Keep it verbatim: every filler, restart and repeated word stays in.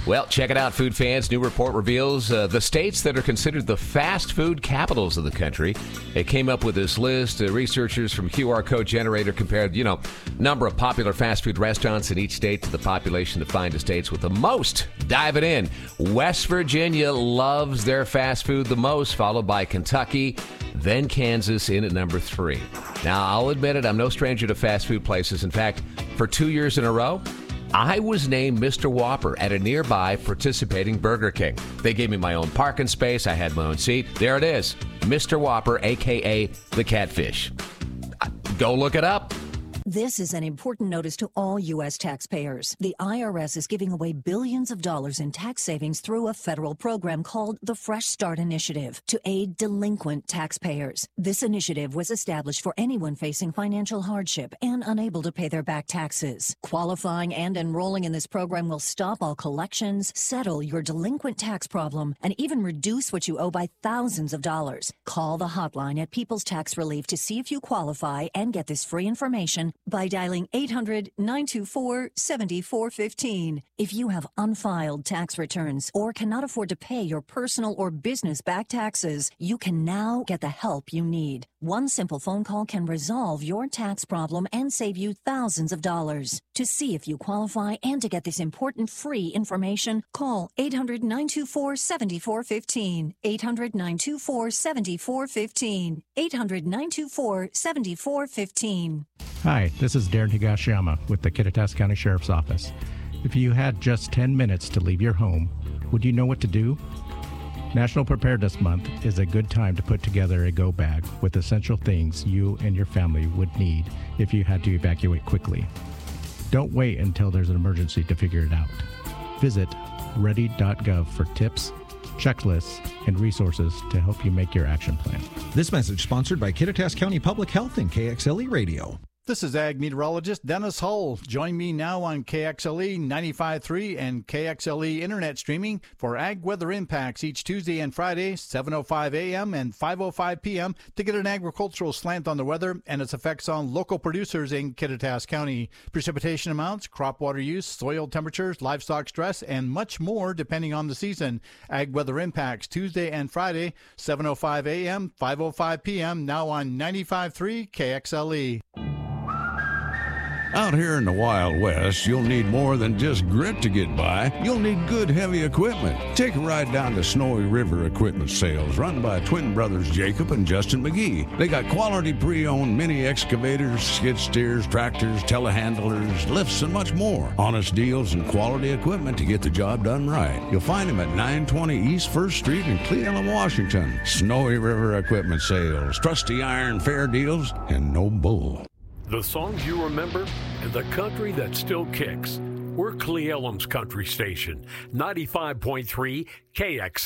Well, check it out, food fans. New report reveals uh, the states that are considered the fast food capitals of the country. It came up with this list. Uh, researchers from Q R Code Generator compared, you know, number of popular fast food restaurants in each state to the population to find the states with the most. Dive it in. West Virginia loves their fast food the most, followed by Kentucky, then Kansas in at number three. Now, I'll admit it, I'm no stranger to fast food places. In fact, for two years in a row, I was named Mister Whopper at a nearby participating Burger King. They gave me my own parking space. I had my own seat. There it is, Mister Whopper, a k a the Catfish. Go look it up. This is an important notice to all U S taxpayers. The I R S is giving away billions of dollars in tax savings through a federal program called the Fresh Start Initiative to aid delinquent taxpayers. This initiative was established for anyone facing financial hardship and unable to pay their back taxes. Qualifying and enrolling in this program will stop all collections, settle your delinquent tax problem, and even reduce what you owe by thousands of dollars. Call the hotline at People's Tax Relief to see if you qualify and get this free information by dialing eight hundred, nine two four, seven four one five. If you have unfiled tax returns or cannot afford to pay your personal or business back taxes, you can now get the help you need. One simple phone call can resolve your tax problem and save you thousands of dollars. To see if you qualify and to get this important free information, call eight hundred, nine two four, seven four one five. eight hundred, nine two four, seven four one five. eight hundred, nine two four, seven four one five. Hi, this is Darren Higashiyama with the Kittitas County Sheriff's Office. If you had just ten minutes to leave your home, would you know what to do? National Preparedness Month is a good time to put together a go bag with essential things you and your family would need if you had to evacuate quickly. Don't wait until there's an emergency to figure it out. Visit ready dot gov for tips, checklists, and resources to help you make your action plan. This message sponsored by Kittitas County Public Health and K X L E Radio. This is Ag Meteorologist Dennis Hull. Join me now on K X L E ninety-five point three and K X L E Internet streaming for Ag Weather Impacts each Tuesday and Friday, seven oh five a.m. and five oh five p.m. to get an agricultural slant on the weather and its effects on local producers in Kittitas County. Precipitation amounts, crop water use, soil temperatures, livestock stress, and much more depending on the season. Ag Weather Impacts Tuesday and Friday, seven oh five a.m., five oh five p.m. now on ninety-five point three K X L E. Out here in the Wild West, you'll need more than just grit to get by. You'll need good, heavy equipment. Take a ride down to Snowy River Equipment Sales, run by twin brothers Jacob and Justin McGee. They got quality pre-owned mini excavators, skid steers, tractors, telehandlers, lifts, and much more. Honest deals and quality equipment to get the job done right. You'll find them at nine twenty East First Street in Cle Elum, Washington. Snowy River Equipment Sales, trusty iron, fair deals, and no bull. The songs you remember and the country that still kicks. We're Cle Elum's country station, ninety-five point three K X